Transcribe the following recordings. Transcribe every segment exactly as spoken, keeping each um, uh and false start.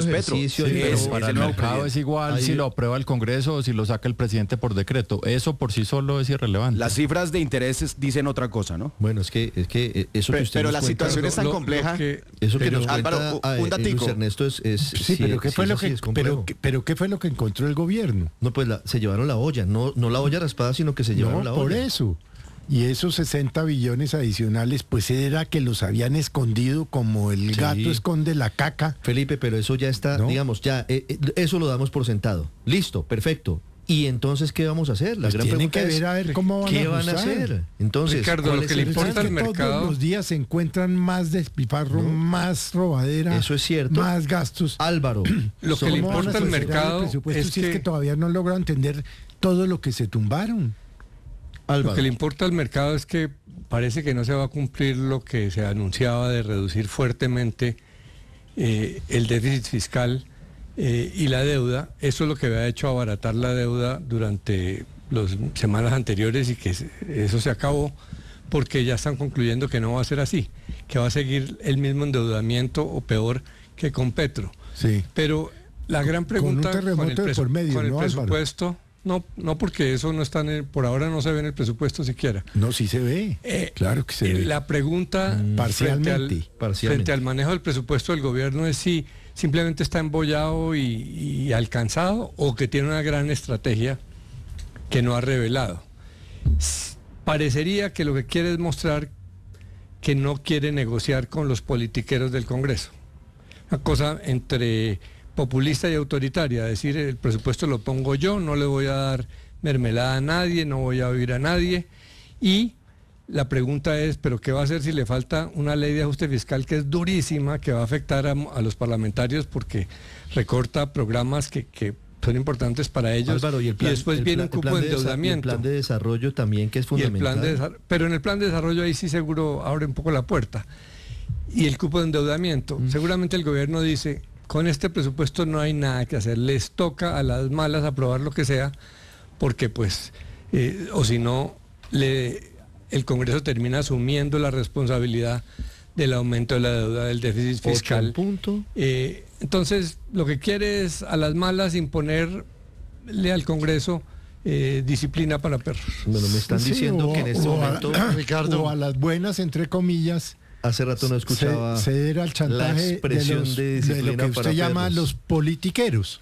Petro. Sí, pero es, para es el el mercado presidente. es igual Ahí- si lo aprueba el Congreso o si lo saca el presidente por decreto. Eso por sí solo es irrelevante. Las cifras de intereses dicen otra cosa, ¿no? Bueno, es que, es que eh, eso Pe- que usted pero nos la cuenta, situación es tan Lo- lo compleja. que- eso que pero- nos cuenta Álvaro, ah, un eh, datico. Luis Ernesto es, es Sí, pero ¿qué sí, fue eso lo sí que es complejo. pero, pero qué fue lo que encontró el gobierno? No, pues la- se llevaron la olla, no, no la olla raspada, sino que se llevaron No, la por olla. eso. Y esos sesenta billones adicionales, pues era que los habían escondido como el Sí. gato esconde la caca. Felipe, pero eso ya está, ¿No? digamos, ya, eh, eh, eso lo damos por sentado. Listo, perfecto. ¿Y entonces qué vamos a hacer? La Pues gran tienen pregunta que ver es, a ver cómo van ¿qué a van a ajustar? hacer? Entonces, Ricardo, ¿cuál lo es que le el importa reto? al Es que mercado- todos los días se encuentran más despilfarro, más robadera, Eso es cierto. más gastos. Álvaro, Lo que ¿Cómo le van a importa al soslayar el mercado presupuesto es si es que, que todavía no logro entender todo lo que se tumbaron. lo Álvaro. que le importa al mercado es que parece que no se va a cumplir lo que se anunciaba de reducir fuertemente eh, el déficit fiscal eh, y la deuda. Eso es lo que había hecho abaratar la deuda durante las semanas anteriores y que se- eso se acabó porque ya están concluyendo que no va a ser así, que va a seguir el mismo endeudamiento o peor que con Petro. Sí. Pero la gran Con un pregunta terremoto el, de por medio, con el ¿no, Álvaro? presupuesto, no, no porque eso no está en el- por ahora no se ve en el presupuesto siquiera. No, sí se ve. Eh, claro que se eh, ve. La pregunta frente al, Parcialmente, parcialmente. frente al manejo del presupuesto del gobierno es si simplemente está embollado y, y alcanzado o que tiene una gran estrategia que no ha revelado. S- Parecería que lo que quiere es mostrar que no quiere negociar con los politiqueros del Congreso. Una cosa entre populista y autoritaria, decir el presupuesto lo pongo yo, no le voy a dar mermelada a nadie, no voy a oír a nadie. Y la pregunta es, ¿pero qué va a hacer si le falta una ley de ajuste fiscal que es durísima, que va a afectar a, a los parlamentarios porque recorta programas que, que son importantes para ellos? Álvaro, y, el plan, después el viene plan- un cupo el plan de desa- endeudamiento. El plan de desarrollo también, que es Y el fundamental. plan de desar- pero en el plan de desarrollo ahí sí seguro abre un poco la puerta. Y el cupo de endeudamiento. Mm. Seguramente el gobierno dice, con este presupuesto no hay nada que hacer, les toca a las malas aprobar lo que sea, porque pues, eh, o si no, le, el Congreso termina asumiendo la responsabilidad del aumento de la deuda, del déficit Ocho fiscal. en punto. Eh, entonces, lo que quiere es a las malas imponerle al Congreso eh, disciplina para perros. Bueno, me están Sí, diciendo o- que en este o a- momento, Ricardo. o a las buenas, entre comillas, hace rato no escuchaba ce- ceder al chantaje de, expresión los- de de disciplina lo que usted para llama perros. los politiqueros,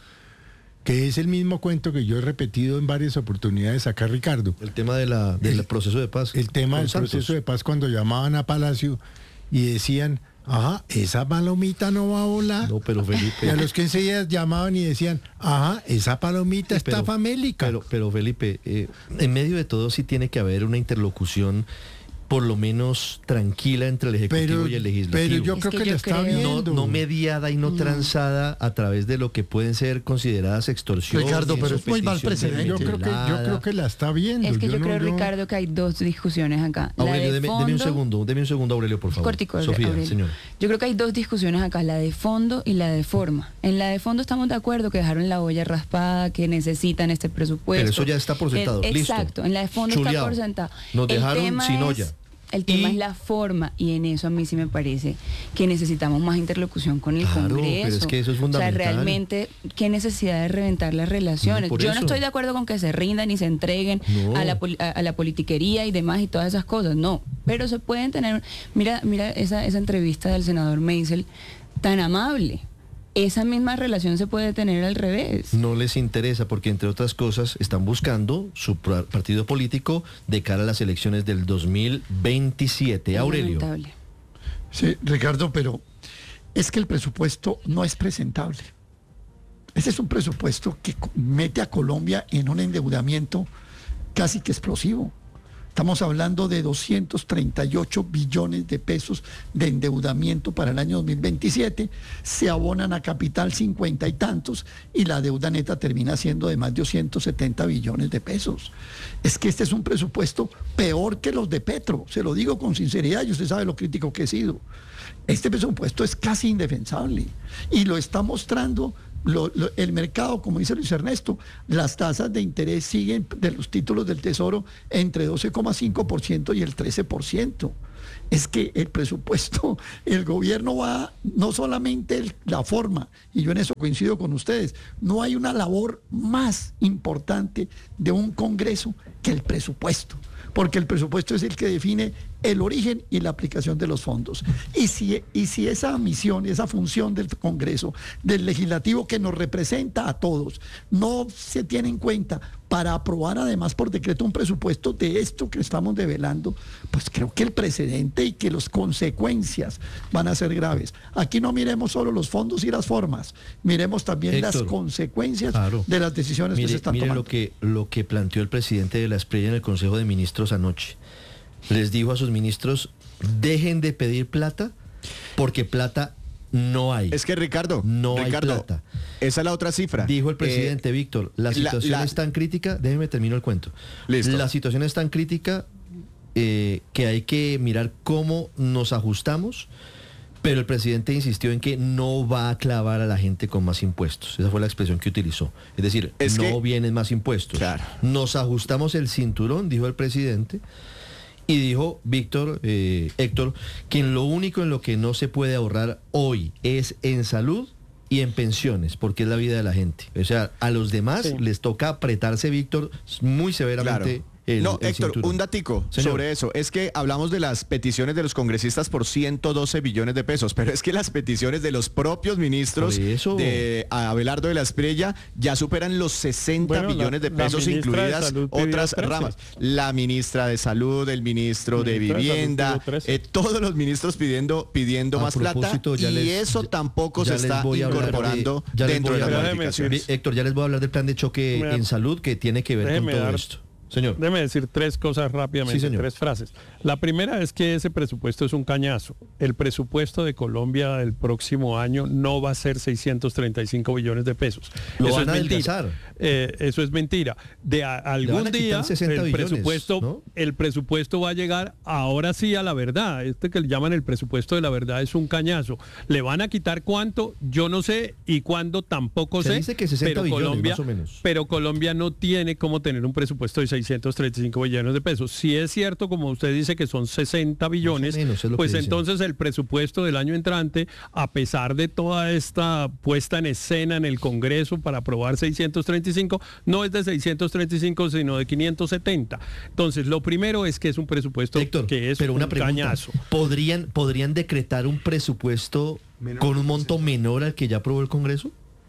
que es el mismo cuento que yo he repetido en varias oportunidades acá, Ricardo. el tema de la, del El- proceso de paz. El tema con del Santos. proceso de paz, cuando llamaban a Palacio y decían, ajá, esa palomita no va a volar. No, pero Felipe. Y a los que enseguida llamaban y decían, ajá, esa palomita Sí, pero- está famélica. Pero, pero Felipe, eh, en medio de todo sí tiene que haber una interlocución por lo menos tranquila entre el Ejecutivo pero, y el Legislativo. pero yo Es creo que que, yo la está creo- no, viendo. no mediada y no, No. transada a través de lo que pueden ser consideradas extorsiones. Ricardo, pero o es muy mal peticiones precedente. yo creo que yo mermelada. creo que la está viendo. Es que yo, no- creo, yo- Ricardo, que hay dos discusiones acá. La Aurelio, de deme, fondo, deme un segundo, deme un segundo, Aurelio, por favor. Cortico, Sofía, Aurelio. señor. Yo creo que hay dos discusiones acá, la de fondo y la de forma. En la de fondo estamos de acuerdo que dejaron la olla raspada, que necesitan este presupuesto. Pero eso ya está por sentado, Eh, listo. Exacto, en la de fondo Chuleado. está por sentado. Nos El dejaron tema sin es- olla. El tema Y- es la forma, y en eso a mí sí me parece que necesitamos más interlocución con el Claro, Congreso. pero es que eso es fundamental. O sea, realmente, ¿qué necesidad de reventar las relaciones? No, por Yo eso. no estoy de acuerdo con que se rindan y se entreguen No. a, la, poli- a, a la politiquería y demás y todas esas cosas, no. Pero se pueden tener, mira, mira esa, esa entrevista del senador Meisel tan amable. Esa misma relación se puede tener al revés. No les interesa porque, entre otras cosas, están buscando su pra- partido político de cara a las elecciones del dos mil veintisiete. Aurelio. Lamentable. Sí, Ricardo, pero es que el presupuesto no es presentable. Ese es un presupuesto que co- mete a Colombia en un endeudamiento casi que explosivo. Estamos hablando de doscientos treinta y ocho billones de pesos de endeudamiento para el año dos mil veintisiete. Se abonan a capital cincuenta y tantos y la deuda neta termina siendo de más de doscientos setenta billones de pesos. Es que este es un presupuesto peor que los de Petro. Se lo digo con sinceridad y usted sabe lo crítico que he sido. Este presupuesto es casi indefensable y lo está mostrando lo- lo- el mercado, como dice Luis Ernesto. Las tasas de interés siguen de los títulos del Tesoro entre doce coma cinco por ciento y el trece por ciento. es que el presupuesto, el gobierno va, no solamente el- la forma, y yo en eso coincido con ustedes, no hay una labor más importante de un Congreso que el presupuesto, porque el presupuesto es el que define el origen y la aplicación de los fondos. Y si, y si esa misión, esa función del Congreso, del legislativo que nos representa a todos, no se tiene en cuenta para aprobar además por decreto un presupuesto de esto que estamos develando, pues creo que el precedente y que las consecuencias van a ser graves. Aquí no miremos solo los fondos y las formas, miremos también las Héctor, consecuencias claro. de las decisiones que se Mire, están mire tomando. lo que, lo que planteó el presidente de la Espriella en el Consejo de Ministros anoche. Les dijo a sus ministros, dejen de pedir plata, porque plata no hay. Es que Ricardo, No hay Ricardo, plata. esa es la otra cifra. Dijo el Eh, presidente, Víctor, la la- situación la- es tan crítica, déjeme termino el cuento. Listo. La situación es tan crítica eh, que hay que mirar cómo nos ajustamos, pero el presidente insistió en que no va a clavar a la gente con más impuestos. Esa fue la expresión que utilizó. Es decir, Es no que- vienen más impuestos. Claro. Nos ajustamos el cinturón, dijo el presidente. Y dijo Víctor, eh, Héctor, que en lo único en lo que no se puede ahorrar hoy es en salud y en pensiones, porque es la vida de la gente. O sea, a los demás Sí. les toca apretarse, Víctor, muy severamente. Claro. El, no, el Héctor, cinturón. un datico Señor. sobre eso. Es que hablamos de las peticiones de los congresistas por ciento doce billones de pesos, pero es que las peticiones de los propios ministros Por eso. de Abelardo de la Espriella ya superan los sesenta Bueno, la- billones de la pesos, ministra de incluidas Salud pidió otras trece. ramas. La ministra de Salud, el ministro de Ministra de Salud Vivienda, pidió trece. eh, todos los ministros pidiendo, pidiendo A más plata, propósito, ya y les- eso ya- tampoco ya se les está voy a hablar de- incorporando ya les dentro voy de a las hablar de- modificaciones. Héctor, ya les voy a hablar del plan de choque Me da- en salud que tiene que ver Déjeme con todo dar- esto. Señor. Déjeme decir tres cosas rápidamente, Sí, señor. tres frases. La primera es que ese presupuesto es un cañazo. El presupuesto de Colombia del próximo año no va a ser seiscientos treinta y cinco billones de pesos. Lo eso van es a mentira. adelgazar. Eh, eso es mentira. De a- van algún a quitar día sesenta el billones, presupuesto, ¿no? el presupuesto va a llegar ahora sí a la verdad. Este que le llaman el presupuesto de la verdad es un cañazo. ¿Le van a quitar cuánto? Yo no sé, y cuándo tampoco Se sé. dice que sesenta pero billones, Colombia, más o menos. pero Colombia no tiene cómo tener un presupuesto de seiscientos treinta y cinco billones de pesos. Si es cierto, como usted dice, que son sesenta billones, menos, es lo que pues dicen. entonces el presupuesto del año entrante, a pesar de toda esta puesta en escena en el Congreso para aprobar seiscientos treinta y cinco, no es de seiscientos treinta y cinco, sino de quinientos setenta. Entonces, lo primero es que es un presupuesto Héctor, que es pero una un pregunta. cañazo. ¿Podrían, ¿Podrían decretar un presupuesto con un monto menor al que ya aprobó el Congreso?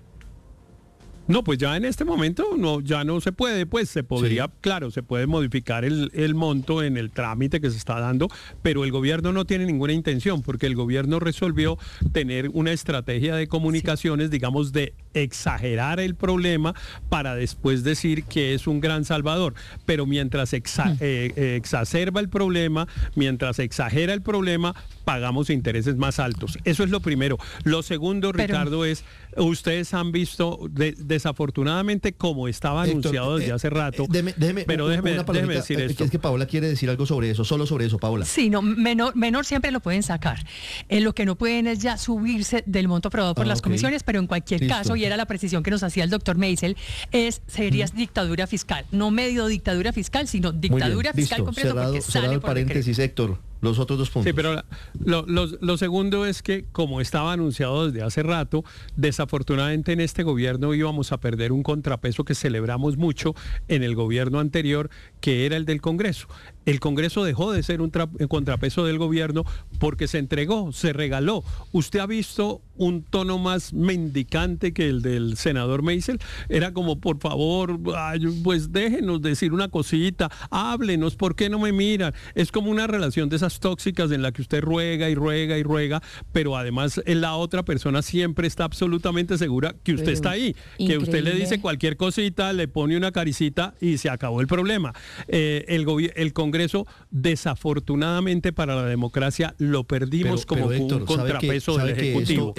No, pues ya en este momento no, ya no se puede, pues se podría, Sí. claro, se puede modificar el, el monto en el trámite que se está dando, pero el gobierno no tiene ninguna intención, porque el gobierno resolvió tener una estrategia de comunicaciones, digamos, de exagerar el problema para después decir que es un gran salvador. Pero mientras exa- eh, eh, exacerba el problema, mientras exagera el problema, pagamos intereses más altos. Eso es lo primero. Lo segundo, Pero- Ricardo, es, ustedes han visto, de- desafortunadamente, como estaba Héctor, anunciado desde eh, hace rato, eh, déjeme- déjeme pero un- déjeme, una déjeme palabrita, decir eh, esto. Es que Paola quiere decir algo sobre eso, solo sobre eso, Paola. Sí, no, menor, menor siempre lo pueden sacar. Eh, lo que no pueden es ya subirse del monto aprobado por Ah, las ok. comisiones, pero en cualquier Listo. caso, y era la precisión que nos hacía el doctor Meisel, es sería dictadura fiscal. No medio dictadura fiscal, sino Muy bien, dictadura fiscal listo. completo Cerrado, porque cerrado sale el por decreto. paréntesis, Héctor. Los otros dos puntos. Sí, pero la- lo, lo- lo segundo es que, como estaba anunciado desde hace rato, desafortunadamente en este gobierno íbamos a perder un contrapeso que celebramos mucho en el gobierno anterior, que era el del Congreso. El Congreso dejó de ser un tra- contrapeso del gobierno porque se entregó, se regaló. ¿Usted ha visto un tono más mendicante que el del senador Meisel? Era como, por favor, ay, pues déjenos decir una cosita, háblenos, ¿por qué no me miran? Es como una relación de esas tóxicas en la que usted ruega y ruega y ruega, pero además la otra persona siempre está absolutamente segura que usted Pero está ahí, que usted le increíble. dice cualquier cosita, le pone una caricita y se acabó el problema. Eh, el, gobi- el Congreso, desafortunadamente para la democracia, lo perdimos como Héctor, un ¿sabe que- contrapeso sabe del que Ejecutivo. esto-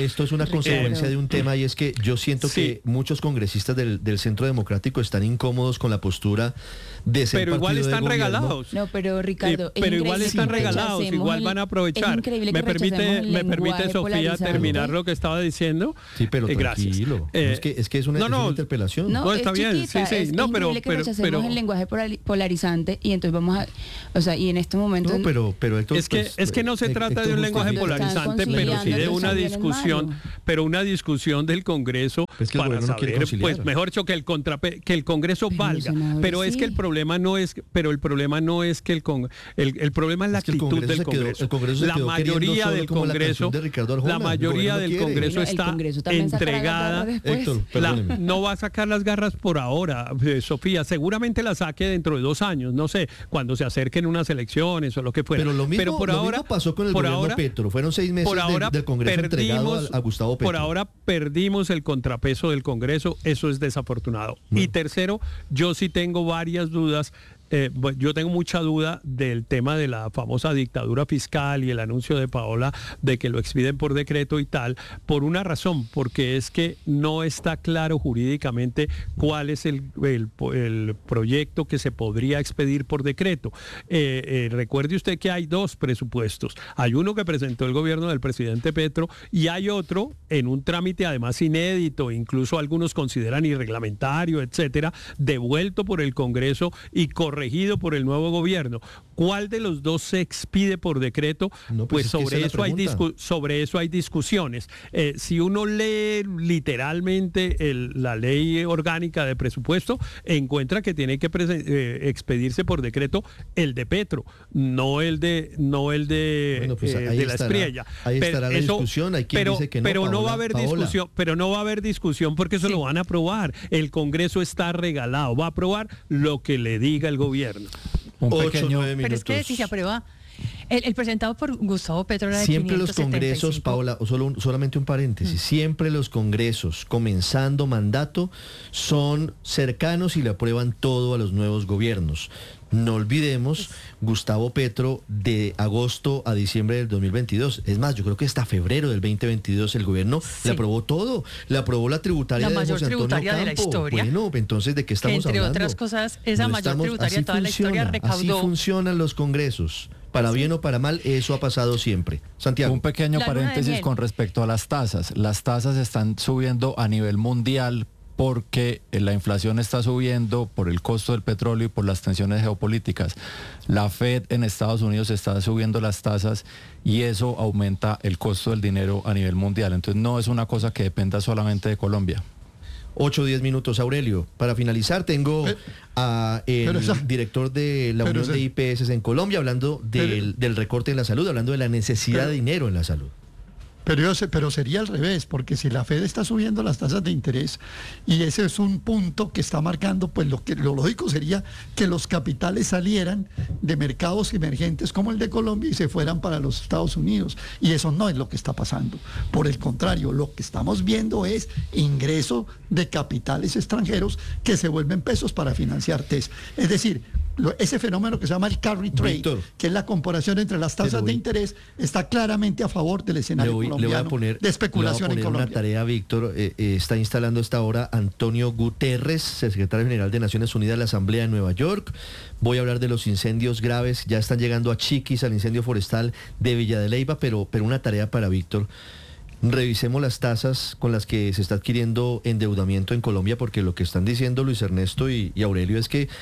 esto es una consecuencia Eh, de un tema y es que yo siento Sí. que muchos congresistas del, del Centro Democrático están incómodos con la postura de ser Pero igual partido de están gobierno. regalados. No, pero Ricardo, Eh, pero es igual increíble están que regalados, rechacemos igual el- van a aprovechar. Es increíble Me que rechacemos permite, el me permite lenguaje Sofía polarizante. terminar lo que estaba diciendo. Sí, pero Eh, gracias. tranquilo. Eh, es, que, es que es una, no, es no, una interpelación. No, No, es está bien, chiquita, sí, sí. es No, pero- increíble que pero- rechacemos pero- el lenguaje polari- polarizante y entonces vamos a, o sea, y en este momento No, pero, pero Héctor, Es que, pues, es que no se eh, trata Héctor de un lenguaje justifica- Están polarizante, pero sí conciliando de que una también es discusión, malo. pero una discusión del Congreso Pues que el para gobierno no quiere saber, conciliar. pues mejor dicho que el contrape- que el Congreso Pero, valga. senador, Pero es sí. que el problema no es, pero el problema no es que el con, el, el problema es la Es que el actitud Congreso del se quedó- Congreso. el Congreso se La quedó queriendo mayoría solo del como la Congreso, canción de Ricardo Arjona. la El mayoría gobierno del quiere. Congreso Bueno, el está Congreso también sacará la entregada. garra después. Héctor, La- perdóneme. no va a sacar las garras por ahora, eh, Sofía. Seguramente la saque dentro de dos años, no sé, cuando se acerquen unas elecciones o lo que fuera. Pero lo mismo, por lo ahora mismo pasó con el por gobierno ahora- Petro. Fueron seis meses por del- ahora del Congreso entregado perdimos- a, a Gustavo Petro. Por ahora perdimos el contrapeso del Congreso, eso es desafortunado. Y tercero, yo sí tengo varias dudas. Eh, bueno, yo tengo mucha duda del tema de la famosa dictadura fiscal y el anuncio de Paola de que lo expiden por decreto y tal, por una razón, porque es que no está claro jurídicamente cuál es el, el- el proyecto que se podría expedir por decreto. Eh, eh, recuerde usted que hay dos presupuestos. Hay uno que presentó el gobierno del presidente Petro y hay otro en un trámite además inédito, incluso algunos consideran irreglamentario, etcétera, devuelto por el Congreso y corregido por el nuevo gobierno. ¿Cuál de los dos se expide por decreto? No, pues pues es que esa sobre es la eso hay pregunta. discu- sobre eso hay discusiones. Eh, si uno lee literalmente el- la ley orgánica de presupuesto, encuentra que tiene que presen- eh, expedirse por decreto el de Petro, no el de no el de, Bueno, pues eh, ahí de la estará- Espriella. ahí Pero estará la eso- discusión. Hay quien pero, dice que no, pero no Paola, va a haber Paola. discusión, pero no va a haber discusión porque eso lo van a aprobar. El Congreso está regalado, va a aprobar lo que le diga el gobierno. Un Ocho, pequeño, nueve Pero es que minutos. si se aprueba, el, el presentado por Gustavo Petro era de Siempre los quinientos setenta y congresos, cinco. Paola, o solo un- solamente un paréntesis, siempre los congresos, comenzando mandato, son cercanos y le aprueban todo a los nuevos gobiernos. No olvidemos Gustavo Petro de agosto a diciembre del dos mil veintidós. Es más, yo creo que hasta febrero del veinte veintidós el gobierno Sí. le aprobó todo. Le aprobó la tributaria La de mayor José Antonio tributaria de la Campo. historia. Bueno, entonces, ¿de qué Que estamos entre hablando? otras cosas, esa mayor tributaria de así toda la historia funciona, Así recaudó. funcionan los congresos. Para bien o para mal, eso ha pasado siempre. Santiago. un pequeño La luna de paréntesis miel. con respecto a las tasas. Las tasas están subiendo a nivel mundial porque eh, la inflación está subiendo por el costo del petróleo y por las tensiones geopolíticas. La Fed en Estados Unidos está subiendo las tasas y eso aumenta el costo del dinero a nivel mundial. Entonces no es una cosa que dependa solamente de Colombia. ocho o diez minutos, Aurelio. Para finalizar, tengo Pero- a el pero esa- director de la pero Unión esa- de I P S en Colombia hablando del, Pero- del recorte en la salud, hablando de la necesidad Pero- de dinero en la salud. Pero, yo sé- pero sería al revés, porque si la Fed está subiendo las tasas de interés y ese es un punto que está marcando, pues lo que lo lógico sería que los capitales salieran de mercados emergentes como el de Colombia y se fueran para los Estados Unidos. Y eso no es lo que está pasando. Por el contrario, lo que estamos viendo es ingreso de capitales extranjeros que se vuelven pesos para financiar test. Es decir, lo- ese fenómeno que se llama el carry trade, Víctor. que es la comparación entre las tasas Pero de voy- interés, está claramente a favor del Le escenario voy, le voy colombiano a poner, de especulación le voy a en poner una Colombia. tarea, Víctor. Eh, eh, está instalando a esta hora Antonio Guterres, secretario general de Naciones Unidas de la Asamblea de Nueva York. Voy a hablar de los incendios graves. Ya están llegando a Chiquis, al incendio forestal de Villa de Leyva, pero, pero una tarea para Víctor. Revisemos las tasas con las que se está adquiriendo endeudamiento en Colombia, porque lo que están diciendo Luis Ernesto y, y Aurelio es que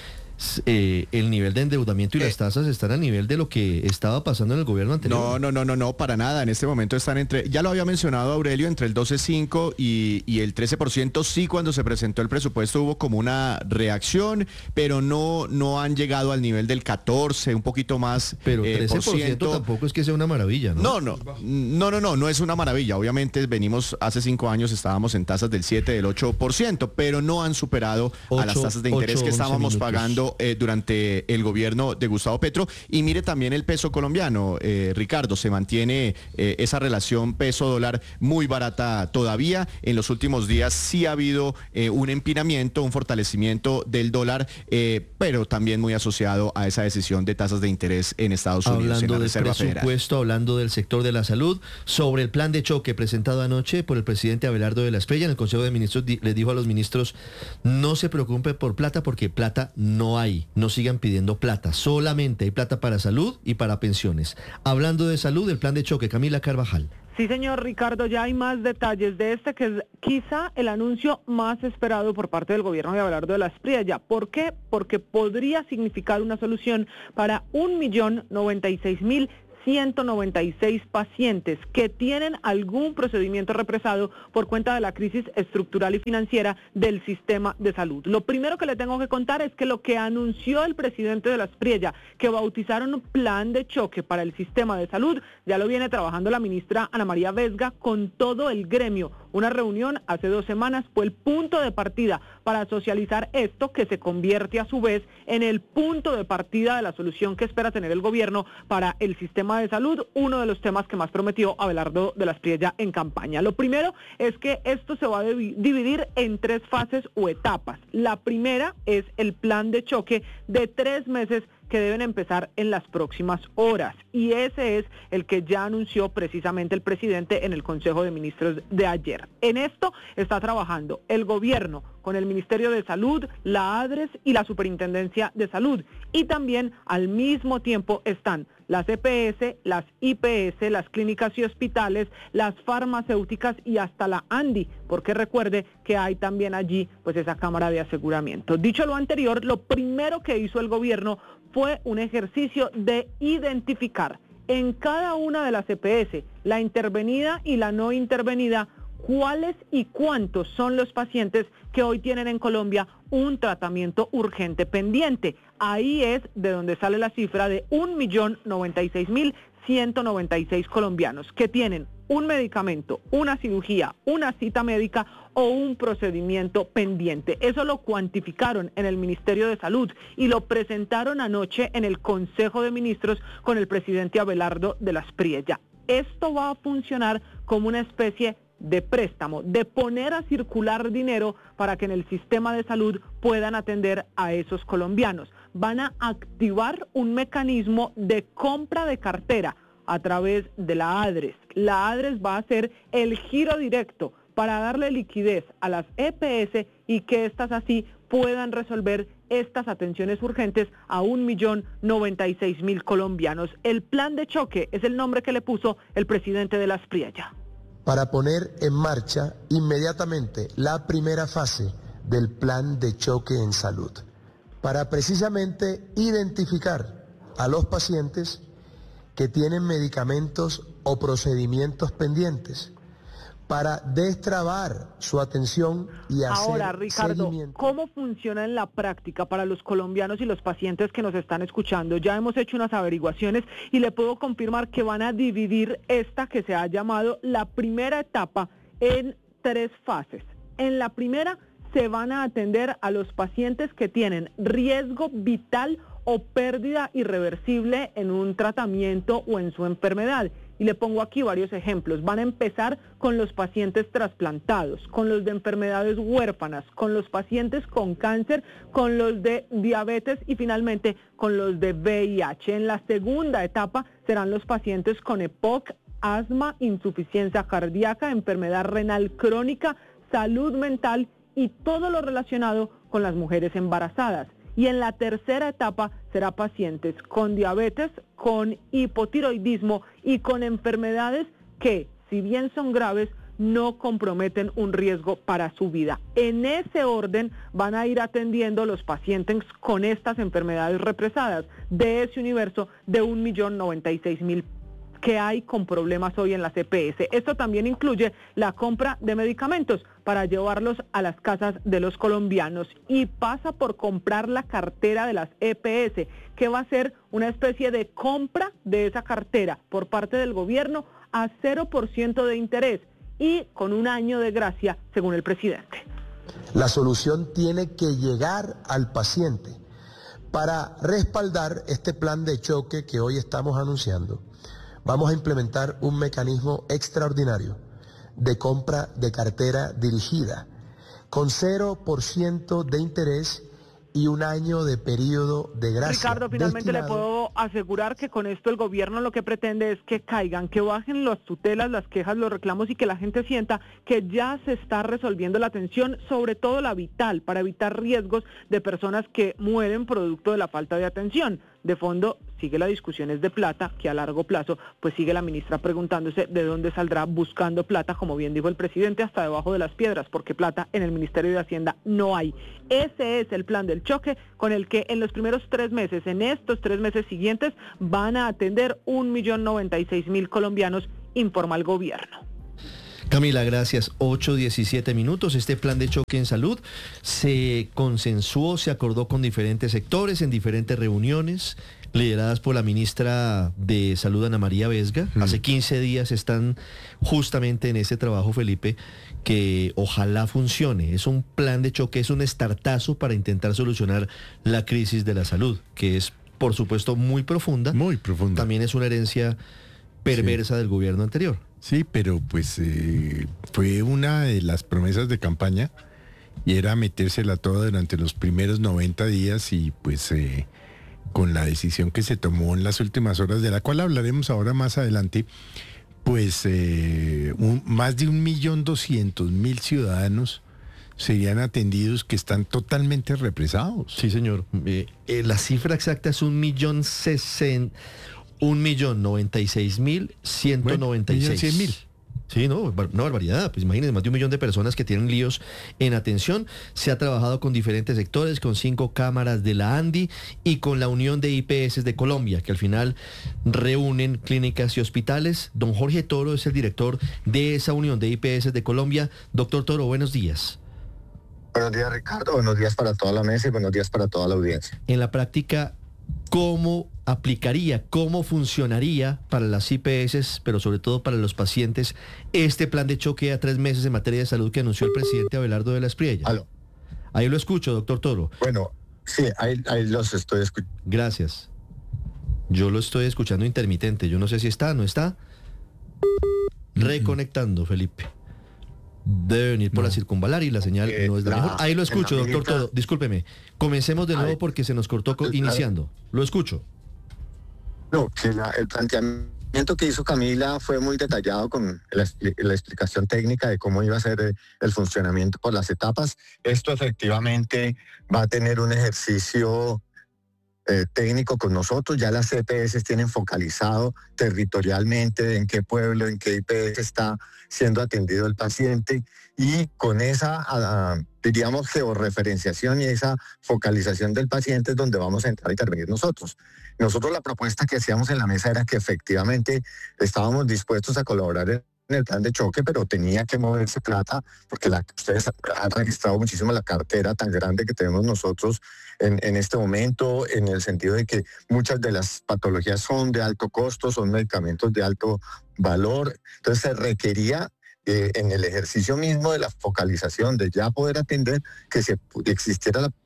eh, el nivel de endeudamiento y las tasas están a nivel de lo que estaba pasando en el gobierno anterior. No, no, no, no, no, para nada. En este momento están entre, ya lo había mencionado Aurelio, entre el doce punto cinco y, y el trece por ciento. Sí, cuando se presentó el presupuesto hubo como una reacción, pero no, no han llegado al nivel del catorce, un poquito más. Pero eh, trece por ciento tampoco es que sea una maravilla, ¿no? No, no, no, no, no, no es una maravilla. Obviamente venimos, hace cinco años estábamos en tasas del siete, del ocho por ciento, pero no han superado a las Ocho- tasas de interés ocho, que once estábamos minutos. pagando viviendo eh, durante el gobierno de Gustavo Petro. Y mire también el peso colombiano, eh, Ricardo, se mantiene eh, esa relación peso-dólar muy barata todavía. En los últimos días sí ha habido eh, un empinamiento, un fortalecimiento del dólar, eh, pero también muy asociado a esa decisión de tasas de interés en Estados Unidos, en la Reserva Federal. Hablando del presupuesto, hablando del sector de la salud, sobre el plan de choque presentado anoche por el presidente Abelardo de la Espriella en el Consejo de Ministros, di- les dijo a los ministros, no se preocupen por plata porque plata no hay, no sigan pidiendo plata, solamente hay plata para salud y para pensiones. Hablando de salud, el plan de choque, Camila Carvajal. Sí, señor Ricardo, ya hay más detalles de este, que es quizá el anuncio más esperado por parte del gobierno de Abelardo de la Espriella. ¿Por qué? Porque podría significar una solución para un millón noventa y seis mil ciento noventa y seis pacientes que tienen algún procedimiento represado por cuenta de la crisis estructural y financiera del sistema de salud. Lo primero que le tengo que contar es que lo que anunció el presidente de la Espriella, que bautizaron un plan de choque para el sistema de salud, ya lo viene trabajando la ministra Ana María Vesga con todo el gremio. Una reunión hace dos semanas fue el punto de partida para socializar esto, que se convierte a su vez en el punto de partida de la solución que espera tener el gobierno para el sistema de salud, uno de los temas que más prometió Abelardo de la Espriella en campaña. Lo primero es que esto se va a dividir en tres fases o etapas. La primera es el plan de choque de tres meses que deben empezar en las próximas horas, y ese es el que ya anunció precisamente el presidente en el Consejo de Ministros de ayer. En esto está trabajando el gobierno con el Ministerio de Salud, la ADRES y la Superintendencia de Salud, y también al mismo tiempo están las E P S, las I P S, las clínicas y hospitales, las farmacéuticas y hasta la ANDI, porque recuerde que hay también allí pues esa cámara de aseguramiento. Dicho lo anterior, lo primero que hizo el gobierno fue un ejercicio de identificar en cada una de las E P S, la intervenida y la no intervenida, cuáles y cuántos son los pacientes que hoy tienen en Colombia un tratamiento urgente pendiente. Ahí es de donde sale la cifra de un millón noventa y seis mil ciento noventa y seis colombianos que tienen un medicamento, una cirugía, una cita médica o un procedimiento pendiente. Eso lo cuantificaron en el Ministerio de Salud y lo presentaron anoche en el Consejo de Ministros con el presidente Abelardo de la Espriella. Esto va a funcionar como una especie de préstamo, de poner a circular dinero para que en el sistema de salud puedan atender a esos colombianos. Van a activar un mecanismo de compra de cartera a través de la ADRES. La ADRES va a hacer el giro directo para darle liquidez a las E P S y que éstas así puedan resolver estas atenciones urgentes a un millón noventa y seis mil colombianos. El plan de choque es el nombre que le puso el presidente de la Espriella. Para poner en marcha inmediatamente la primera fase del plan de choque en salud, para precisamente identificar a los pacientes que tienen medicamentos o procedimientos pendientes, para destrabar su atención y hacer Ahora, Ricardo, seguimiento. ¿cómo funciona en la práctica para los colombianos y los pacientes que nos están escuchando? Ya hemos hecho unas averiguaciones y le puedo confirmar que van a dividir esta que se ha llamado la primera etapa en tres fases. En la primera se van a atender a los pacientes que tienen riesgo vital o pérdida irreversible en un tratamiento o en su enfermedad. Y le pongo aquí varios ejemplos. Van a empezar con los pacientes trasplantados, con los de enfermedades huérfanas, con los pacientes con cáncer, con los de diabetes y finalmente con los de V I H. En la segunda etapa serán los pacientes con E P O C, asma, insuficiencia cardíaca, enfermedad renal crónica, salud mental y todo lo relacionado con las mujeres embarazadas. Y en la tercera etapa será pacientes con diabetes, con hipotiroidismo y con enfermedades que, si bien son graves, no comprometen un riesgo para su vida. En ese orden van a ir atendiendo los pacientes con estas enfermedades represadas de ese universo de un millón noventa y seis mil que hay con problemas hoy en las E P S. Esto también incluye la compra de medicamentos para llevarlos a las casas de los colombianos y pasa por comprar la cartera de las E P S, que va a ser una especie de compra de esa cartera por parte del gobierno a cero por ciento de interés y con un año de gracia, según el presidente. La solución tiene que llegar al paciente Para respaldar este plan de choque que hoy estamos anunciando, vamos a implementar un mecanismo extraordinario de compra de cartera dirigida, con cero por ciento de interés y un año de periodo de gracia. Ricardo, finalmente destinado... le puedo asegurar que con esto el gobierno lo que pretende es que caigan, que bajen las tutelas, las quejas, los reclamos y que la gente sienta que ya se está resolviendo la atención, sobre todo la vital, para evitar riesgos de personas que mueren producto de la falta de atención. De fondo sigue la discusión es de plata, que a largo plazo pues sigue la ministra preguntándose de dónde saldrá buscando plata, como bien dijo el presidente, hasta debajo de las piedras, porque plata en el Ministerio de Hacienda no hay. Ese es el plan del choque con el que en los primeros tres meses, en estos tres meses siguientes, van a atender un millón noventa y seis mil colombianos, informa el gobierno. Camila, gracias. ocho diecisiete minutos. Este plan de choque en salud se consensuó, se acordó con diferentes sectores en diferentes reuniones lideradas por la ministra de Salud, Ana María Vesga. Mm. Hace quince días están justamente en ese trabajo, Felipe, que ojalá funcione. Es un plan de choque, es un estartazo para intentar solucionar la crisis de la salud, que es, por supuesto, muy profunda. Muy profunda. También es una herencia perversa sí. del gobierno anterior. Sí, pero pues eh, fue una de las promesas de campaña y era metérsela toda durante los primeros noventa días y pues eh, con la decisión que se tomó en las últimas horas, de la cual hablaremos ahora más adelante, pues eh, un, más de un millón doscientos mil ciudadanos serían atendidos que están totalmente represados. Sí, señor. Eh, eh, la cifra exacta es un millón sesenta. Un millón noventa y seis mil ciento noventa y seis. Cien mil. Sí, no, una barbaridad. Pues imagínense, más de un millón de personas que tienen líos en atención. Se ha trabajado con diferentes sectores, con cinco cámaras de la ANDI y con la Unión de I P S de Colombia, que al final reúnen clínicas y hospitales. Don Jorge Toro es el director de esa Unión de I P S de Colombia. Doctor Toro, buenos días. Buenos días, Ricardo. Buenos días para toda la mesa y buenos días para toda la audiencia. En la práctica, ¿cómo aplicaría, cómo funcionaría para las I P S, pero sobre todo para los pacientes, este plan de choque a tres meses en materia de salud que anunció el presidente Abelardo de la Espriella? Aló. Ahí lo escucho, doctor Toro. Bueno, sí, ahí, ahí los estoy escuchando. Gracias. Yo lo estoy escuchando intermitente. Yo no sé si está, no está. Reconectando, Felipe. Debe venir por no. la circunvalar y la señal eh, no es la, la mejor. Ahí lo escucho, doctor milita... Toro. Discúlpeme. Comencemos de nuevo Ay, porque se nos cortó co- iniciando. Lo escucho. No, que la, el planteamiento que hizo Camila fue muy detallado con la, la explicación técnica de cómo iba a ser el, el funcionamiento por las etapas. Esto efectivamente va a tener un ejercicio Eh, técnico con nosotros. Ya las C P S tienen focalizado territorialmente en qué pueblo, en qué I P S está siendo atendido el paciente, y con esa, uh, diríamos, georreferenciación y esa focalización del paciente es donde vamos a entrar a intervenir nosotros. Nosotros la propuesta que hacíamos en la mesa era que efectivamente estábamos dispuestos a colaborar en en el plan de choque, pero tenía que moverse plata, porque la, ustedes han registrado muchísimo la cartera tan grande que tenemos nosotros en, en este momento, en el sentido de que muchas de las patologías son de alto costo, son medicamentos de alto valor. Entonces se requería eh, en el ejercicio mismo de la focalización, de ya poder atender, que se existiera la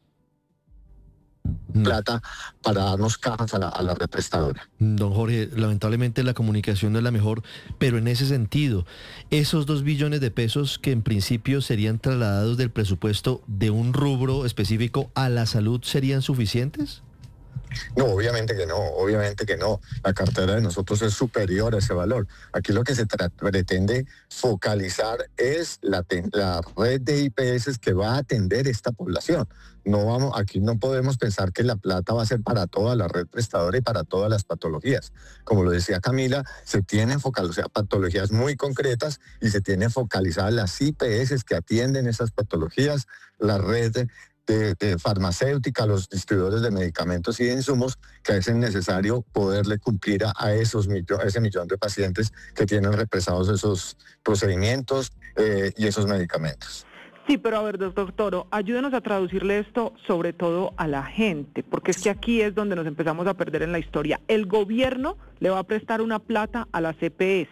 plata para darnos cajas a la, a la red prestadora. Don Jorge, lamentablemente la comunicación no es la mejor, pero en ese sentido, esos dos billones de pesos que en principio serían trasladados del presupuesto de un rubro específico a la salud, ¿serían suficientes? No, obviamente que no, obviamente que no. La cartera de nosotros es superior a ese valor. Aquí lo que se tra- pretende focalizar es la, te- la red de I P S que va a atender esta población. No vamos, aquí no podemos pensar que la plata va a ser para toda la red prestadora y para todas las patologías. Como lo decía Camila, se tienen focalizadas patologías muy concretas y se tienen focalizadas las I P S que atienden esas patologías, la red de De, de farmacéutica, los distribuidores de medicamentos y de insumos, que es necesario poderle cumplir a, a, esos millo, a ese millón de pacientes que tienen represados esos procedimientos eh, y esos medicamentos. Sí, pero a ver, doctor Toro, ayúdenos a traducirle esto sobre todo a la gente, porque es que aquí es donde nos empezamos a perder en la historia. El gobierno le va a prestar una plata a la C P S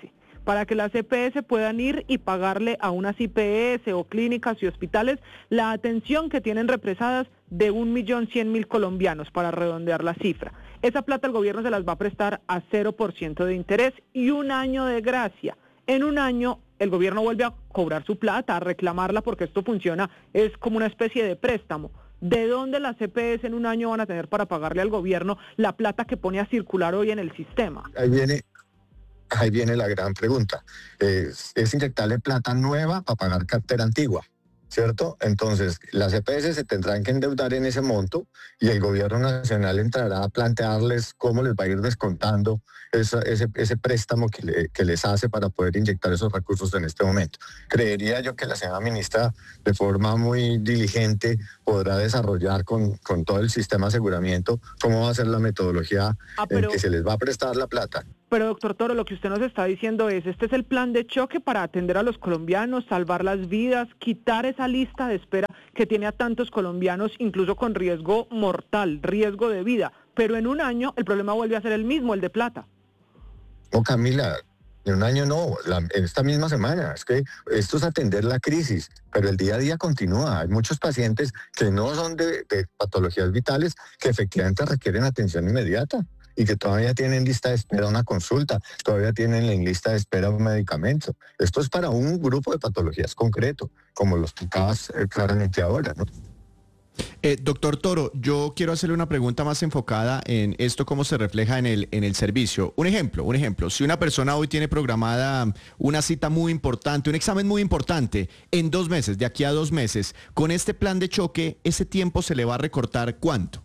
para que las E P S puedan ir y pagarle a unas I P S o clínicas y hospitales la atención que tienen represadas de un millón cien mil colombianos, para redondear la cifra. Esa plata el gobierno se las va a prestar a cero por ciento de interés y un año de gracia. En un año el gobierno vuelve a cobrar su plata, a reclamarla, porque esto funciona, es como una especie de préstamo. ¿De dónde las E P S en un año van a tener para pagarle al gobierno la plata que pone a circular hoy en el sistema? Ahí viene, ahí viene la gran pregunta. Es, es inyectarle plata nueva para pagar cartera antigua, ¿cierto? Entonces, las E P S se tendrán que endeudar en ese monto y el gobierno nacional entrará a plantearles cómo les va a ir descontando esa, ese, ese préstamo que, le, que les hace para poder inyectar esos recursos en este momento. Creería yo que la señora ministra, de forma muy diligente, podrá desarrollar con, con todo el sistema de aseguramiento cómo va a ser la metodología Ah, pero- en que se les va a prestar la plata. Pero doctor Toro, lo que usted nos está diciendo es, este es el plan de choque para atender a los colombianos, salvar las vidas, quitar esa lista de espera que tiene a tantos colombianos, incluso con riesgo mortal, riesgo de vida. Pero en un año el problema vuelve a ser el mismo, el de plata. No, Camila, en un año no, la, en esta misma semana. Es que esto es atender la crisis, pero el día a día continúa. Hay muchos pacientes que no son de, de patologías vitales que efectivamente requieren atención inmediata y que todavía tienen lista de espera una consulta, todavía tienen en lista de espera un medicamento. Esto es para un grupo de patologías concreto, como los tocabas eh, claramente ahora, ¿no? Eh, doctor Toro, yo quiero hacerle una pregunta más enfocada en esto, cómo se refleja en el, en el servicio. Un ejemplo, un ejemplo. Si una persona hoy tiene programada una cita muy importante, un examen muy importante, en dos meses, de aquí a dos meses, con este plan de choque, ¿ese tiempo se le va a recortar cuánto?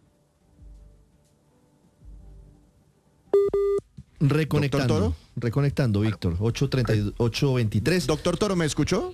Reconectando. ¿Doctor Toro? Reconectando, Víctor. ocho treinta y ocho veintitrés. Doctor Toro, ¿me escuchó?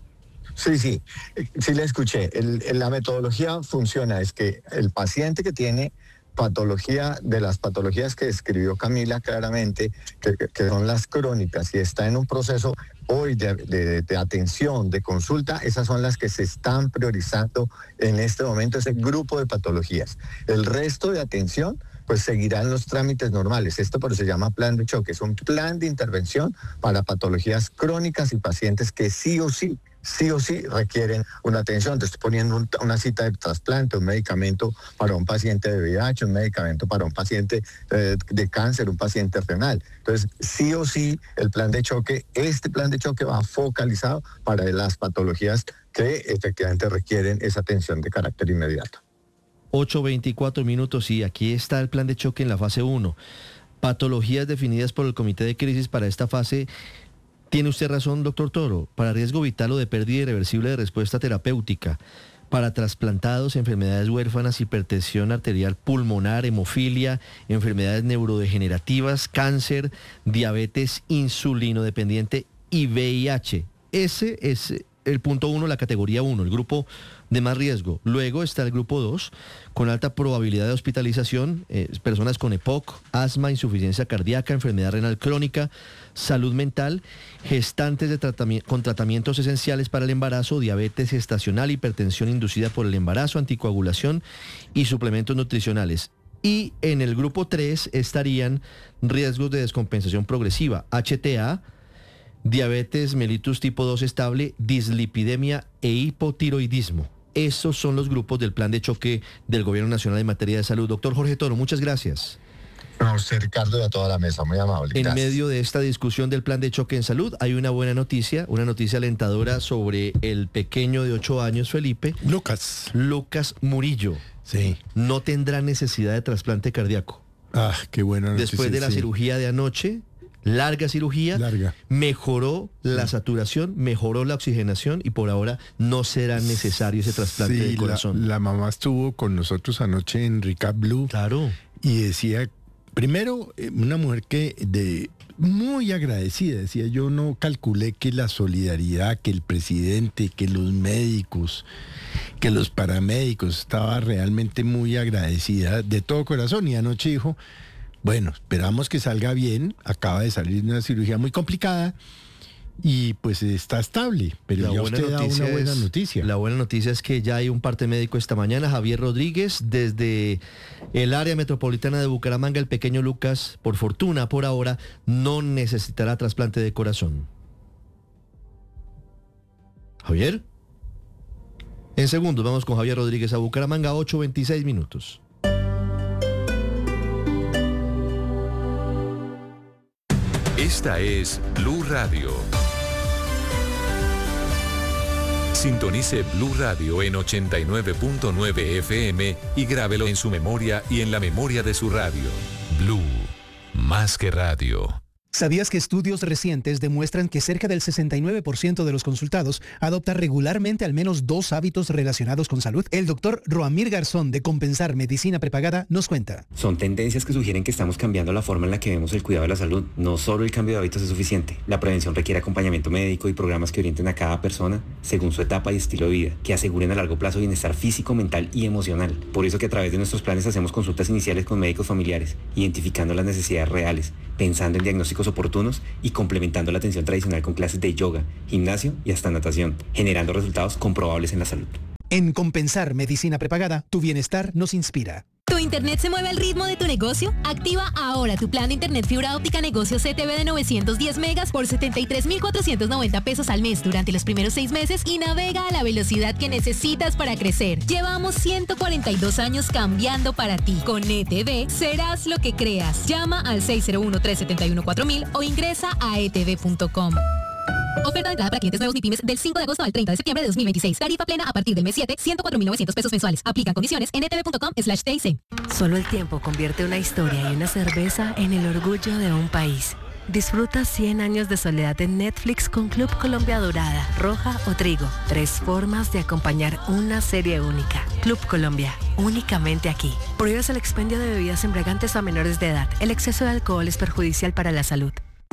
Sí, sí, sí le escuché. El, el- la metodología funciona, es que el paciente que tiene patología, de las patologías que describió Camila claramente, que, que son las crónicas, y está en un proceso hoy de, de- de atención, de consulta, esas son las que se están priorizando en este momento, ese grupo de patologías. El resto de atención, pues seguirán los trámites normales. Esto por eso se llama plan de choque, es un plan de intervención para patologías crónicas y pacientes que sí o sí, sí o sí requieren una atención. Te estoy poniendo un- una cita de trasplante, un medicamento para un paciente de V I H, un medicamento para un paciente eh, de cáncer, un paciente renal. Entonces, sí o sí, el plan de choque, este plan de choque va focalizado para las patologías que efectivamente requieren esa atención de carácter inmediato. ocho veinticuatro minutos y aquí está el plan de choque en la fase uno. Patologías definidas por el Comité de Crisis para esta fase. Tiene usted razón, doctor Toro, para riesgo vital o de pérdida irreversible de respuesta terapéutica, para trasplantados, enfermedades huérfanas, hipertensión arterial pulmonar, hemofilia, enfermedades neurodegenerativas, cáncer, diabetes insulinodependiente y V I H. Ese es el punto uno, la categoría uno, el grupo de más riesgo. Luego está el grupo dos, con alta probabilidad de hospitalización, eh, personas con E P O C, asma, insuficiencia cardíaca, enfermedad renal crónica, salud mental, gestantes de tratami- con tratamientos esenciales para el embarazo, diabetes gestacional, hipertensión inducida por el embarazo, anticoagulación y suplementos nutricionales. Y en el grupo tres estarían riesgos de descompensación progresiva, H T A, diabetes mellitus tipo dos estable, dislipidemia e hipotiroidismo. Esos son los grupos del plan de choque del Gobierno Nacional en materia de salud. Doctor Jorge Toro, muchas gracias. A usted, Ricardo, y a toda la mesa, muy amable. En Gracias. medio de esta discusión del plan de choque en salud, hay una buena noticia, una noticia alentadora sobre el pequeño de ocho años, Felipe. Lucas. Lucas Murillo. Sí. No tendrá necesidad de trasplante cardíaco. Ah, qué buena noticia. Después de la sí. cirugía de anoche, larga cirugía, Larga. mejoró la saturación, mejoró la oxigenación y por ahora no será necesario ese trasplante Sí, de corazón. La, la mamá estuvo con nosotros anoche en Recap Blue. Claro. Y decía, primero, eh, una mujer que de muy agradecida, decía, yo no calculé que la solidaridad, que el presidente, que los médicos, que los paramédicos, estaba realmente muy agradecida de todo corazón. Y anoche dijo, bueno, esperamos que salga bien, acaba de salir de una cirugía muy complicada y pues está estable, pero La ya buena usted da noticia una buena es- noticia. La buena noticia es que ya hay un parte médico esta mañana, Javier Rodríguez, desde el área metropolitana de Bucaramanga. El pequeño Lucas, por fortuna, por ahora, no necesitará trasplante de corazón. Javier. En segundos vamos con Javier Rodríguez a Bucaramanga, ocho veintiséis minutos. Esta es Blue Radio. Sintonice Blue Radio en ochenta y nueve punto nueve F M y grábelo en su memoria y en la memoria de su radio. Blue, más que radio. ¿Sabías que estudios recientes demuestran que cerca del sesenta y nueve por ciento de los consultados adopta regularmente al menos dos hábitos relacionados con salud? El doctor Roamir Garzón de Compensar Medicina Prepagada nos cuenta. Son tendencias que sugieren que estamos cambiando la forma en la que vemos el cuidado de la salud. No solo el cambio de hábitos es suficiente. La prevención requiere acompañamiento médico y programas que orienten a cada persona según su etapa y estilo de vida, que aseguren a largo plazo bienestar físico, mental y emocional. Por eso que a través de nuestros planes hacemos consultas iniciales con médicos familiares, identificando las necesidades reales, pensando en diagnósticos oportunos y complementando la atención tradicional con clases de yoga, gimnasio y hasta natación, generando resultados comprobables en la salud. En Compensar Medicina Prepagada, tu bienestar nos inspira. ¿Tu internet se mueve al ritmo de tu negocio? Activa ahora tu plan de internet fibra óptica negocio C T V de novecientos diez megas por setenta y tres mil cuatrocientos noventa pesos al mes durante los primeros seis meses y navega a la velocidad que necesitas para crecer. Llevamos ciento cuarenta y dos años cambiando para ti. Con E T V serás lo que creas. Llama al seis cero uno, tres siete uno, cuatro mil o ingresa a e t v punto com. Oferta de entrada para clientes nuevos ni pymes del cinco de agosto al treinta de septiembre de dos mil veintiséis. Tarifa plena a partir del mes siete, ciento cuatro mil novecientos pesos mensuales. Aplican condiciones en e t v punto com slash t i c. Solo el tiempo convierte una historia y una cerveza en el orgullo de un país. Disfruta cien años de soledad en Netflix con Club Colombia Dorada, Roja o Trigo. Tres formas de acompañar una serie única. Club Colombia, únicamente aquí. Prohíbes el expendio de bebidas embriagantes a menores de edad. El exceso de alcohol es perjudicial para la salud.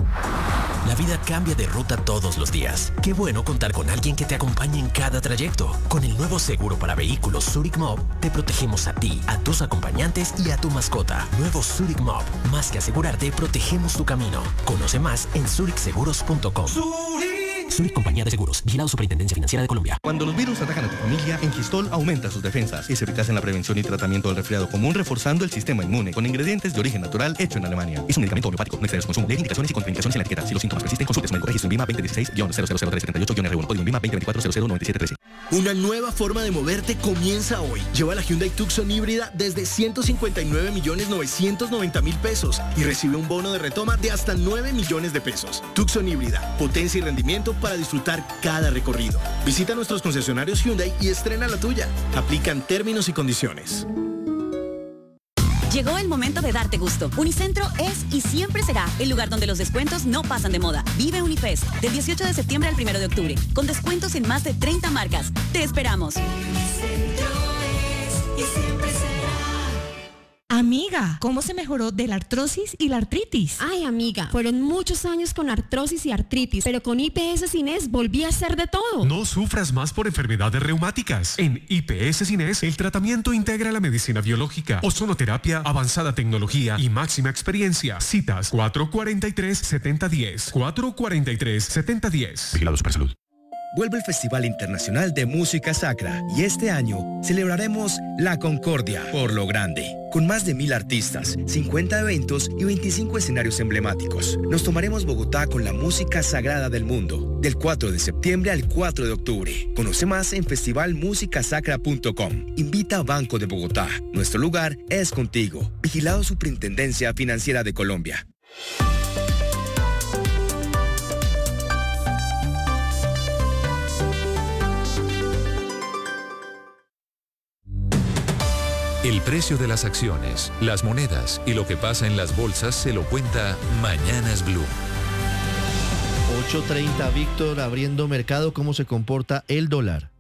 La vida cambia de ruta todos los días. Qué bueno contar con alguien que te acompañe en cada trayecto. Con el nuevo seguro para vehículos Zurich Mob, te protegemos a ti, a tus acompañantes y a tu mascota. Nuevo Zurich Mob. Más que asegurarte, protegemos tu camino. Conoce más en zurich seguros punto com. Zurich Compañía de Seguros. Vigilado Superintendencia Financiera de Colombia. Cuando los virus atacan a tu familia, Engistol aumenta sus defensas. Es eficaz en la prevención y tratamiento del resfriado común, reforzando el sistema inmune con ingredientes de origen natural hecho en Alemania. Es un medicamento homeopático, no excede su consumo. Lee indicaciones y contraindicaciones en la etiqueta. Si los síntomas persisten, consulte a su médico. Registro en Vima veinte dieciséis cero cero cero tres setenta y ocho R uno. Código en Vima veinte veinticuatro cero cero noventa y siete trece. Una nueva forma de moverte comienza hoy. Lleva la Hyundai Tucson híbrida desde ciento cincuenta y nueve millones novecientos noventa mil pesos y recibe un bono de retoma de hasta nueve millones de pesos. Tucson híbrida, potencia y rendimiento para disfrutar cada recorrido. Visita nuestros concesionarios Hyundai y estrena la tuya. Aplican términos y condiciones. Llegó el momento de darte gusto. Unicentro es y siempre será el lugar donde los descuentos no pasan de moda. Vive Unifest del dieciocho de septiembre al primero de octubre, con descuentos en más de treinta marcas. Te esperamos. Unicentro es y siempre será. Amiga, ¿cómo se mejoró de la artrosis y la artritis? Ay, amiga, fueron muchos años con artrosis y artritis, pero con I P S Cines volví a hacer de todo. No sufras más por enfermedades reumáticas. En I P S Cines, el tratamiento integra la medicina biológica, ozonoterapia, avanzada tecnología y máxima experiencia. Citas cuatro cuatro tres, siete cero uno cero, cuatro cuatro tres, siete cero uno cero. Vigilado Supersalud. Vuelve el Festival Internacional de Música Sacra y este año celebraremos La Concordia por lo grande. Con más de mil artistas, cincuenta eventos y veinticinco escenarios emblemáticos. Nos tomaremos Bogotá con la música sagrada del mundo. Del cuatro de septiembre al cuatro de octubre. Conoce más en festival música sacra punto com. Invita a Banco de Bogotá. Nuestro lugar es contigo. Vigilado Superintendencia Financiera de Colombia. El precio de las acciones, las monedas y lo que pasa en las bolsas se lo cuenta Mañanas Blue. ocho treinta, Víctor, abriendo mercado, ¿cómo se comporta el dólar?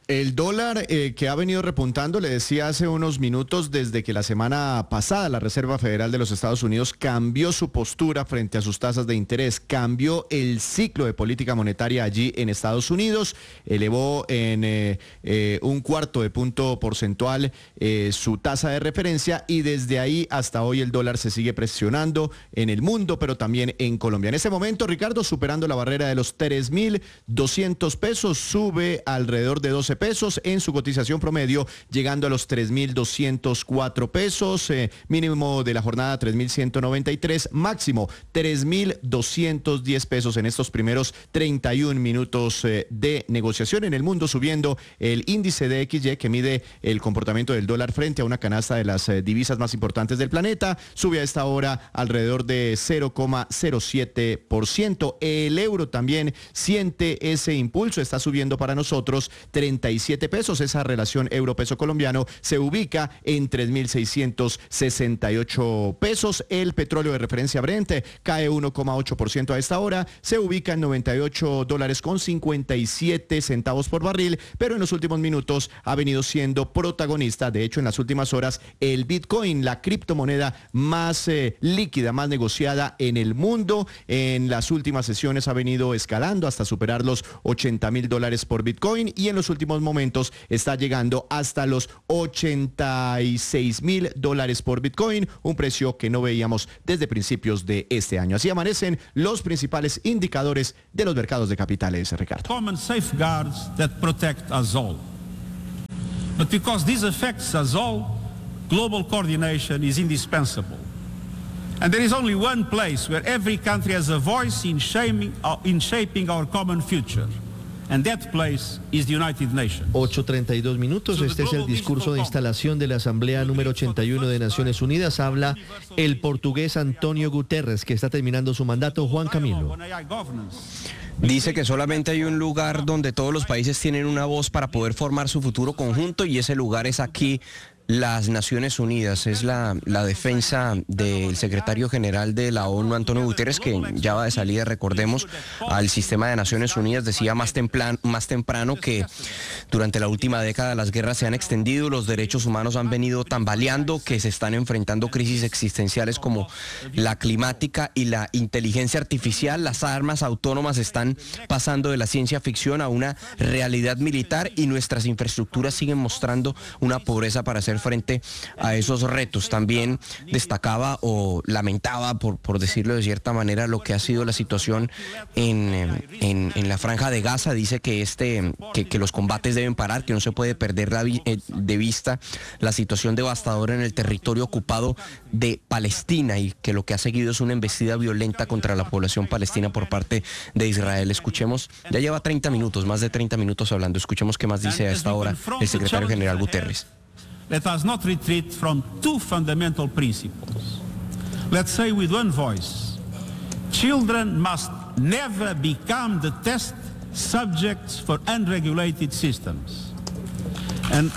El dólar eh, que ha venido repuntando, le decía hace unos minutos, desde que la semana pasada la Reserva Federal de los Estados Unidos cambió su postura frente a sus tasas de interés, cambió el ciclo de política monetaria allí en Estados Unidos, elevó en eh, eh, un cuarto de punto porcentual eh, su tasa de referencia y desde ahí hasta hoy el dólar se sigue presionando en el mundo, pero también en Colombia. En este momento, Ricardo, superando la barrera de los tres mil doscientos pesos, sube alrededor de doce pesos en su cotización promedio, llegando a los tres mil doscientos cuatro pesos, eh, mínimo de la jornada tres mil ciento noventa y tres, máximo tres mil doscientos diez pesos en estos primeros treinta y un minutos eh, de negociación. En el mundo subiendo el índice de X Y que mide el comportamiento del dólar frente a una canasta de las eh, divisas más importantes del planeta, sube a esta hora alrededor de cero coma cero siete por ciento. El euro también siente ese impulso, está subiendo para nosotros treinta y siete pesos. Esa relación euro-peso colombiano se ubica en tres mil seiscientos sesenta y ocho pesos. El petróleo de referencia Brent cae uno coma ocho por ciento a esta hora, se ubica en noventa y ocho dólares con cincuenta y siete centavos por barril, pero en los últimos minutos ha venido siendo protagonista. De hecho, en las últimas horas, el Bitcoin, la criptomoneda más eh, líquida, más negociada en el mundo, en las últimas sesiones ha venido escalando hasta superar los ochenta mil dólares por Bitcoin y en los últimos momentos está llegando hasta los ochenta y seis mil dólares por Bitcoin, un precio que no veíamos desde principios de este año. Así amanecen los principales indicadores de los mercados de capitales, Ricardo. Common safeguards that protect us all. But because this affects us all, global coordination is indispensable. And there is only one place where every country has a voice in shaping, uh, in shaping our common future. And that place is the United Nations. ocho treinta y dos minutos, este es el discurso de instalación de la Asamblea número ochenta y uno de Naciones Unidas. Habla el portugués Antonio Guterres, que está terminando su mandato. Juan Camilo. Dice que solamente hay un lugar donde todos los países tienen una voz para poder formar su futuro conjunto y ese lugar es aquí, las Naciones Unidas. Es la, la defensa del secretario general de la ONU, Antonio Guterres, que ya va de salida, recordemos, al sistema de Naciones Unidas. Decía más, templan, más temprano que durante la última década las guerras se han extendido, los derechos humanos han venido tambaleando, que se están enfrentando crisis existenciales como la climática y la inteligencia artificial. Las armas autónomas están pasando de la ciencia ficción a una realidad militar y nuestras infraestructuras siguen mostrando una pobreza para hacer frente a esos retos. También destacaba o lamentaba, por, por decirlo de cierta manera, lo que ha sido la situación en, en, en la franja de Gaza. Dice que, este, que, que los combates deben parar, que no se puede perder la, de vista la situación devastadora en el territorio ocupado de Palestina y que lo que ha seguido es una embestida violenta contra la población palestina por parte de Israel. Escuchemos, ya lleva treinta minutos, más de treinta minutos hablando. Escuchemos qué más dice a esta hora el secretario general Guterres. Let us not retreat from two fundamental principles. Let's say with one voice, children must never become the test subjects for unregulated systems. And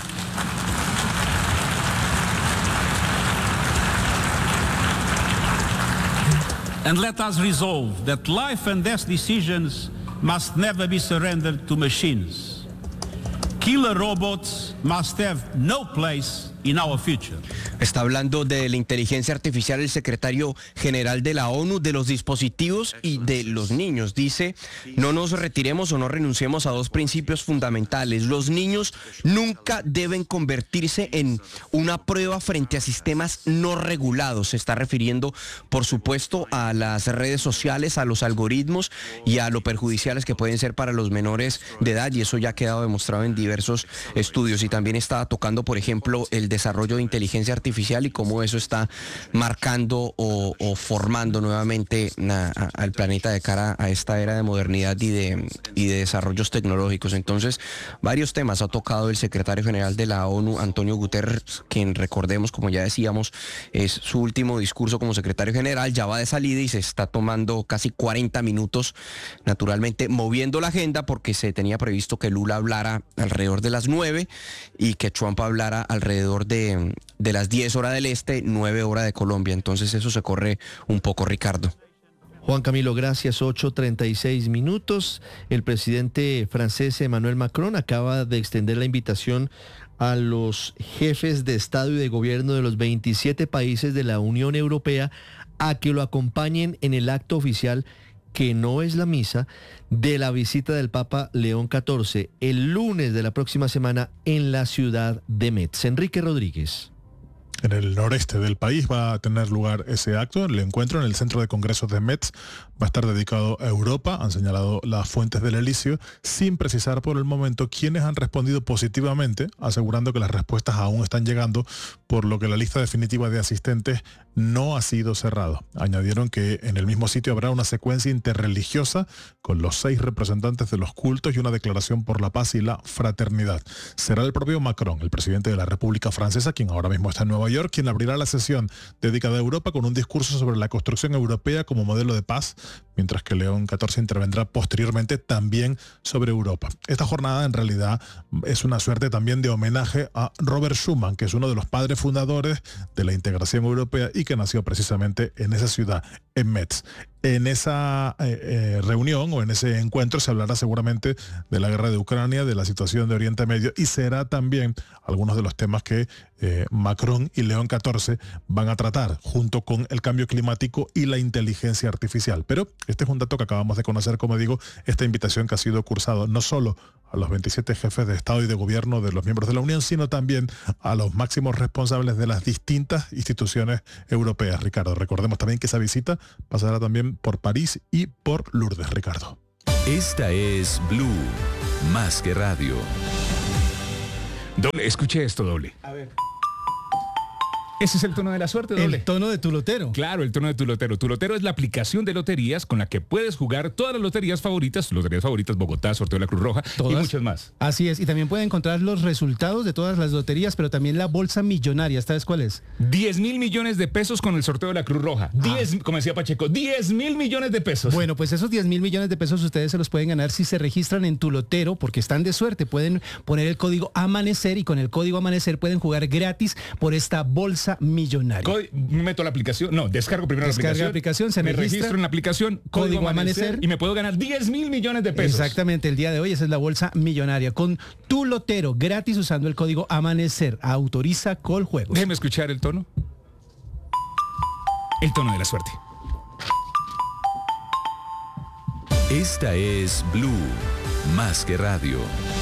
And let us resolve that life and death decisions must never be surrendered to machines. Killer robots must have no place in our future. Está hablando de la inteligencia artificial el secretario general de la ONU, de los dispositivos y de los niños. Dice, no nos retiremos o no renunciemos a dos principios fundamentales. Los niños nunca deben convertirse en una prueba frente a sistemas no regulados. Se está refiriendo, por supuesto, a las redes sociales, a los algoritmos y a lo perjudiciales que pueden ser para los menores de edad, y eso ya ha quedado demostrado en diversos estudios. Y también estaba tocando, por ejemplo, el desarrollo de inteligencia artificial y cómo eso está marcando o, o formando nuevamente na, a, al planeta de cara a esta era de modernidad y de, y de desarrollos tecnológicos. Entonces, varios temas ha tocado el secretario general de la ONU, Antonio Guterres, quien, recordemos, como ya decíamos, es su último discurso como secretario general, ya va de salida y se está tomando casi cuarenta minutos, naturalmente moviendo la agenda, porque se tenía previsto que Lula hablara alrededor de las nueve y que Trump hablara alrededor de, de las diez horas del este, nueve horas de Colombia. Entonces eso se corre un poco, Ricardo. Juan Camilo, gracias. ocho treinta y seis minutos. El presidente francés Emmanuel Macron acaba de extender la invitación a los jefes de Estado y de Gobierno de los veintisiete países de la Unión Europea a que lo acompañen en el acto oficial, que no es la misa, de la visita del Papa León catorce el lunes de la próxima semana en la ciudad de Metz. Enrique Rodríguez. En el noreste del país va a tener lugar ese acto. El encuentro en el Centro de Congresos de Metz va a estar dedicado a Europa, han señalado las fuentes del Elíseo, sin precisar por el momento quiénes han respondido positivamente, asegurando que las respuestas aún están llegando, por lo que la lista definitiva de asistentes no ha sido cerrada. Añadieron que en el mismo sitio habrá una secuencia interreligiosa con los seis representantes de los cultos y una declaración por la paz y la fraternidad. Será el propio Macron, el presidente de la República Francesa, quien ahora mismo está en Nueva York, quien abrirá la sesión dedicada a Europa con un discurso sobre la construcción europea como modelo de paz, mientras que León catorce intervendrá posteriormente también sobre Europa. Esta jornada en realidad es una suerte también de homenaje a Robert Schuman, que es uno de los padres fundadores de la integración europea y que nació precisamente en esa ciudad, en Metz. En esa eh, eh, reunión o en ese encuentro se hablará seguramente de la guerra de Ucrania, de la situación de Oriente Medio, y será también algunos de los temas que eh, Macron y León catorce van a tratar, junto con el cambio climático y la inteligencia artificial. Pero este es un dato que acabamos de conocer, como digo, esta invitación que ha sido cursada no solo a los veintisiete jefes de Estado y de Gobierno de los miembros de la Unión, sino también a los máximos responsables de las distintas instituciones europeas. Ricardo, recordemos también que esa visita pasará también por París y por Lourdes, Ricardo. Esta es Blue, más que radio. Doble, escuche esto, Doble. A ver. Ese es el tono de la suerte, Doble. El tono de tu lotero. Claro, el tono de tu lotero. Tu lotero es la aplicación de loterías con la que puedes jugar todas las loterías favoritas, loterías favoritas, Bogotá, Sorteo de la Cruz Roja, ¿Todas? Y muchas más. Así es, y también pueden encontrar los resultados de todas las loterías, pero también la bolsa millonaria. ¿Sabes cuál es? diez mil millones de pesos con el sorteo de la Cruz Roja. diez, como decía Pacheco, diez mil millones de pesos. Bueno, pues esos diez mil millones de pesos ustedes se los pueden ganar si se registran en tu lotero, porque están de suerte. Pueden poner el código Amanecer y con el código Amanecer pueden jugar gratis por esta bolsa millonaria. Me meto a la aplicación, no, descargo primero Descarga la aplicación, la aplicación, se me registra, registro en la aplicación, código, código amanecer, amanecer y me puedo ganar diez mil millones de pesos. Exactamente, el día de hoy esa es la bolsa millonaria con tu lotero gratis usando el código Amanecer. Autoriza Coljuegos. Déjeme escuchar el tono. El tono de la suerte. Esta es Blue, más que radio.